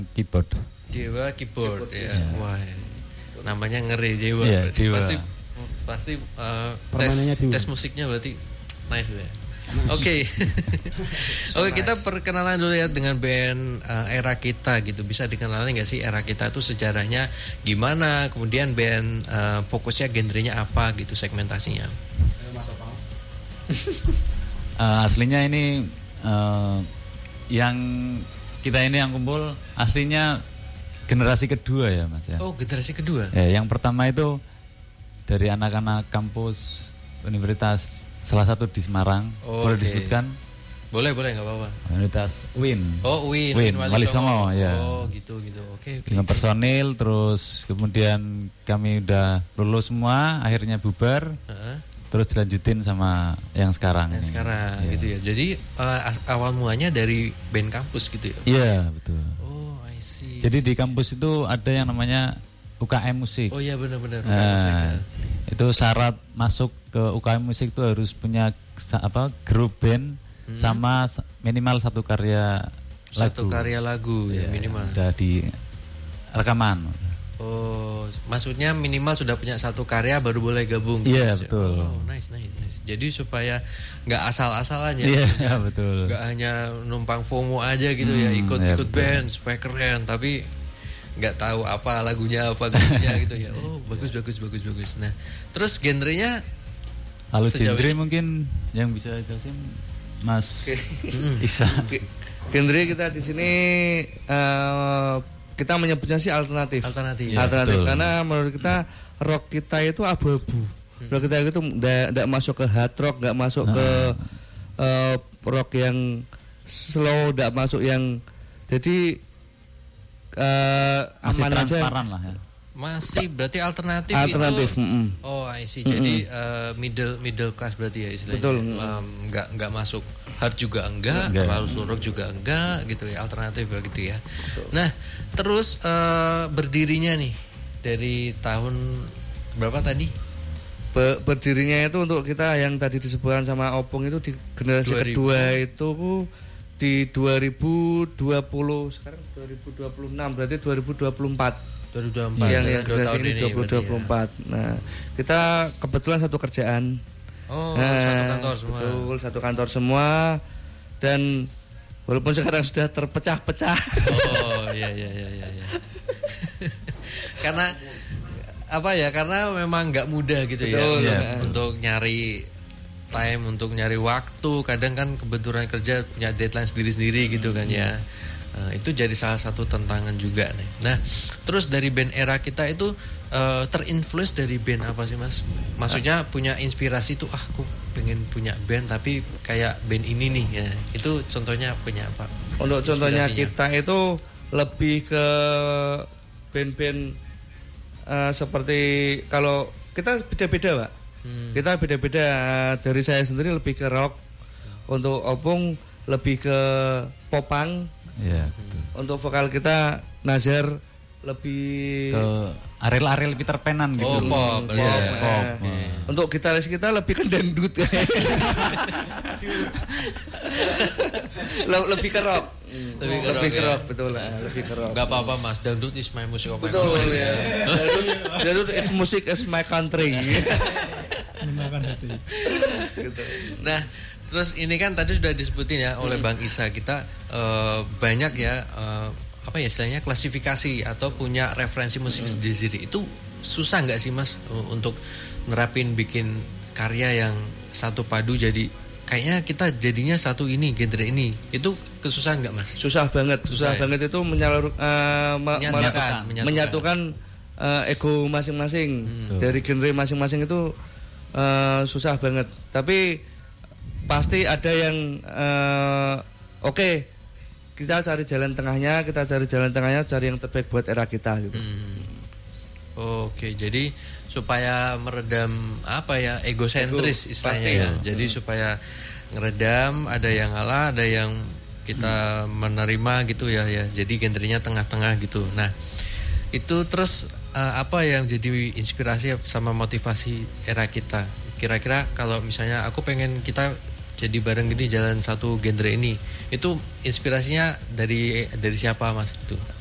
keyboard. Dewa keyboard ya. Wah. Namanya ngeri Dewa. Yeah, Dewa. Pasti Permainannya tes musiknya berarti nice ya. Oke. Oke, kita perkenalan dulu ya dengan band Era Kita gitu. Bisa dikenalin nggak sih Era Kita itu sejarahnya gimana? Kemudian band fokusnya genrenya apa gitu, segmentasinya? Aslinya ini yang kita ini yang kumpul aslinya generasi kedua ya Mas ya. Oh, generasi kedua. Ya, yang pertama itu dari anak-anak kampus Universitas salah satu di Semarang. Boleh disebutkan? Boleh nggak apa-apa. Universitas UIN. Oh, UIN Wali Songo ya. Oh, gitu. Oke. Dengan personil, terus kemudian kami udah lulus semua, akhirnya bubar. Terus dilanjutin sama yang sekarang. Yang sekarang gitu ya. Jadi awal mulanya dari band kampus gitu ya. Iya, betul. Oh, I see. Jadi di kampus itu ada yang namanya UKM musik. Oh iya, benar-benar UKM musik. Ya. Itu syarat masuk ke UKM musik itu harus punya grup band sama minimal satu karya lagu ya minimal. Udah di rekaman. Oh, maksudnya minimal sudah punya satu karya baru boleh gabung. Iya, betul. Oh, nice. Jadi supaya nggak asal-asalan ya. Iya, betul. Nggak hanya numpang FOMO aja gitu ya, ikut band supaya keren, tapi nggak tahu apa lagunya gitu ya. Oh, bagus. Nah, terus genrenya? Kalau genre mungkin yang bisa jelasin Mas Isa. Genre kita di sini kita menyebutnya sih alternatif ya, karena menurut kita rock kita itu abu-abu. Rock kita itu tidak masuk ke hard rock, nggak masuk ke rock yang slow, tidak masuk yang jadi masih aman transparan aja. Lah ya. Masih berarti alternatif itu. Oh, I see. Jadi middle class berarti ya istilahnya. Betul. Enggak masuk hard juga enggak, terlalu slow rock juga enggak gitu ya, alternatif begitu ya. Betul. Nah, terus berdirinya nih dari tahun berapa tadi? Berdirinya itu untuk kita yang tadi disebutkan sama Opung itu di generasi kedua itu di 2020, sekarang 2026 berarti 2024. Yang generasi ini 2024. Ya. Nah, kita kebetulan satu kerjaan. Oh, satu kantor semua. Betul, satu kantor semua dan walaupun sekarang sudah terpecah-pecah. Oh, iya. Karena apa ya? Karena memang nggak mudah gitu. Betul, ya untuk nyari time, untuk nyari waktu. Kadang kan kebenturan kerja punya deadline sendiri-sendiri gitu kan ya. Itu jadi salah satu tantangan juga nih. Nah, terus dari band Era Kita itu terinfluence dari band apa sih Mas? Maksudnya punya inspirasi tuh, aku pengen punya band tapi kayak band ini nih ya. Itu contohnya punya apa? Untuk contohnya kita itu lebih ke band-band seperti kalau kita beda-beda Pak. Kita beda-beda. Dari saya sendiri lebih ke rock. Untuk Opung lebih ke popang. Ya, untuk vokal kita Nazar lebih ke Ariel Peter Panan gitu. Oh, pop. Untuk gitaris kita lebih ke dangdut. lebih ke rock. Lebih ke rock, betul lah. Lebih ke rock. Gak apa-apa Mas, dangdut is my music of my country. Betul ya. Dangdut is music is my country. Nah, terus ini kan tadi sudah disebutin ya oleh Bang Isa, kita banyak ya apa ya istilahnya klasifikasi atau punya referensi musik sendiri. Itu susah nggak sih Mas untuk nerapin bikin karya yang satu padu jadi kayaknya kita jadinya satu ini genre ini, itu kesusahan nggak Mas? Susah banget itu menyatukan ego masing-masing dari genre masing-masing itu susah banget. Tapi pasti ada yang oke, kita cari jalan tengahnya, cari yang terbaik buat Era Kita gitu. Oke, jadi supaya meredam apa ya egosentris istilahnya ya. Jadi supaya ngeredam, ada yang ngalah, ada yang kita menerima gitu ya. Jadi genrenya tengah-tengah gitu. Nah, itu terus apa yang jadi inspirasi sama motivasi Era Kita? Kira-kira kalau misalnya aku pengen kita jadi bareng gini jalan satu genre ini, itu inspirasinya dari siapa Mas itu?